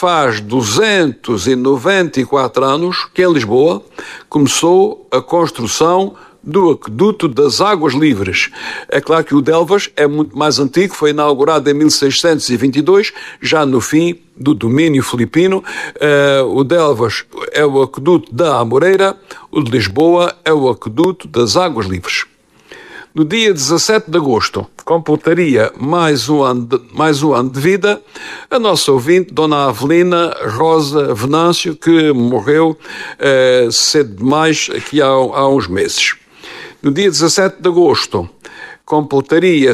faz 294 anos que em Lisboa começou a construção do Aqueduto das Águas Livres. É claro que o de Elvas é muito mais antigo, foi inaugurado em 1622, já no fim do domínio filipino. O de Elvas é o Aqueduto da Amoreira, o de Lisboa é o Aqueduto das Águas Livres. No dia 17 de agosto, completaria mais um ano de vida a nossa ouvinte, Dona Avelina Rosa Venâncio, que morreu cedo demais, aqui há uns meses. No dia 17 de agosto, completaria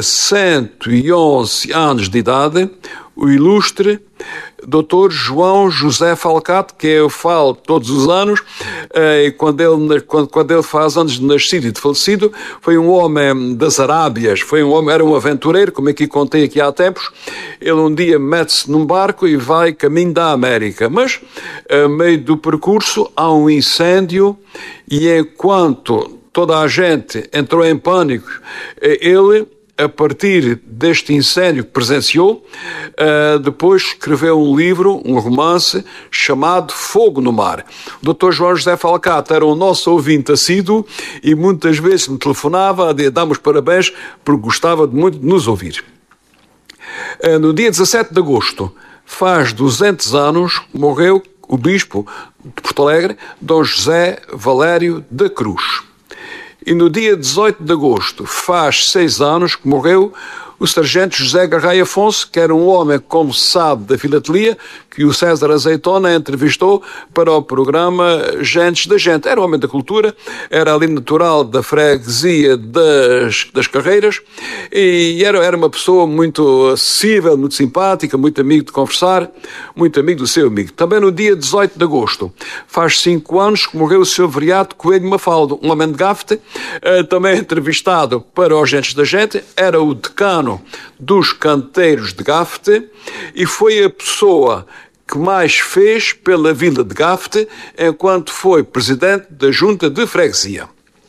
111 anos de idade o ilustre Dr. João José Falcato, que eu falo todos os anos, e quando ele faz anos de nascido e de falecido, foi um homem das Arábias, era um aventureiro, como aqui contei aqui há tempos. Ele um dia mete-se num barco e vai caminho da América, mas a meio do percurso há um incêndio e enquanto toda a gente entrou em pânico, ele, a partir deste incêndio que presenciou, depois escreveu um livro, um romance, chamado Fogo no Mar. O Dr. João José Falcato era o nosso ouvinte assíduo e muitas vezes me telefonava a dar-me os parabéns porque gostava muito de nos ouvir. No dia 17 de agosto, faz 200 anos, morreu o bispo de Porto Alegre, Dom José Valério da Cruz. E no dia 18 de agosto, faz 6 anos que morreu o sargento José Garraia Afonso, que era um homem, como se sabe, da filatelia, que o César Azeitona entrevistou para o programa Gentes da Gente. Era um homem da cultura, era ali natural da freguesia das Carreiras e era uma pessoa muito acessível, muito simpática, muito amigo de conversar, muito amigo do seu amigo. Também no dia 18 de agosto, faz 5 anos que morreu o Sr. Viriato Coelho Mafaldo, um homem de Gafte, também entrevistado para os Gentes da Gente, era o decano dos canteiros de Gafte e foi a pessoa que mais fez pela vila de Gafte enquanto foi presidente da junta de freguesia.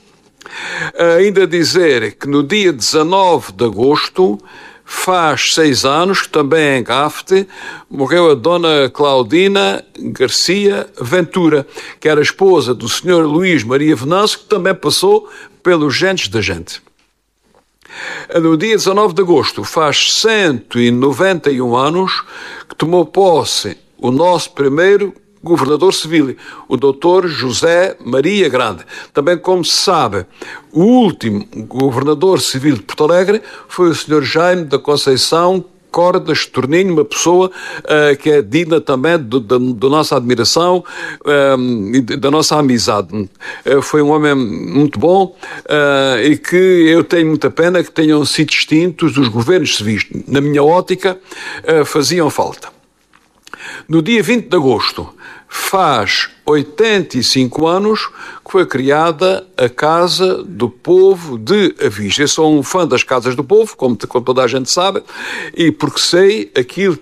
Ainda dizer que no dia 19 de agosto, faz 6 anos, que também em Gafte, morreu a Dona Claudina Garcia Ventura, que era esposa do Sr. Luís Maria Venâncio, que também passou pelos Gentes da Gente. No dia 19 de agosto, faz 191 anos que tomou posse o nosso primeiro governador civil, o Dr. José Maria Grande. Também, como se sabe, o último governador civil de Porto Alegre foi o Sr. Jaime da Conceição Cordas Torninho, uma pessoa que é digna também da nossa admiração e da nossa amizade. Foi um homem muito bom e que eu tenho muita pena que tenham sido extintos os governos civis. Na minha ótica, faziam falta. No dia 20 de agosto, faz 85 anos que foi criada a Casa do Povo de Avis. Eu sou um fã das Casas do Povo, como toda a gente sabe, e porque sei aquilo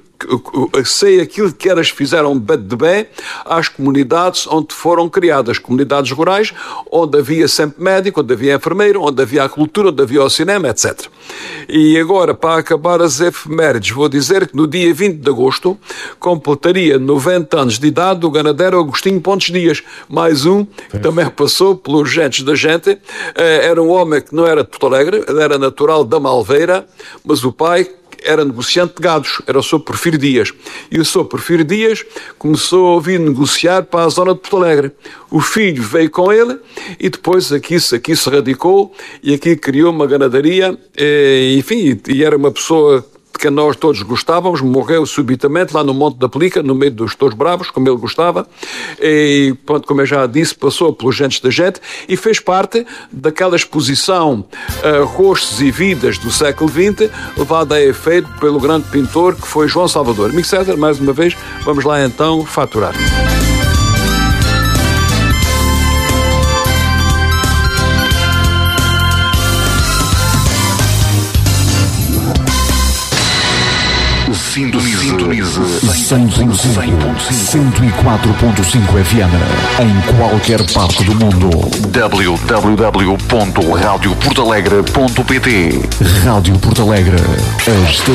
que elas fizeram de bem às comunidades onde foram criadas, comunidades rurais, onde havia sempre médico, onde havia enfermeiro, onde havia a cultura, onde havia o cinema, etc. E agora, para acabar as efemérides, vou dizer que no dia 20 de agosto completaria 90 anos de idade o ganadeiro Agostinho Pontes Dias, mais um que também passou pelos Gentes da Gente. Era um homem que não era de Porto Alegre, ele era natural da Malveira, mas o pai era negociante de gados, era o Sr. Porfírio Dias. E o Sr. Porfírio Dias começou a ouvir negociar para a zona de Porto Alegre. O filho veio com ele e depois aqui se radicou e aqui criou uma ganadaria, enfim, e era uma pessoa que nós todos gostávamos. Morreu subitamente lá no Monte da Pelica, no meio dos Touros Bravos, como ele gostava, e pronto, como eu já disse, passou pelos Gentes da Gente e fez parte daquela exposição Rostos e Vidas do século XX, levada a efeito pelo grande pintor que foi João Salvador. Amigo César, mais uma vez, vamos lá então faturar. Sintonize 100.5, 104.5 FM em qualquer parte do mundo. www.radioportalegre.pt. Rádio Porto Alegre.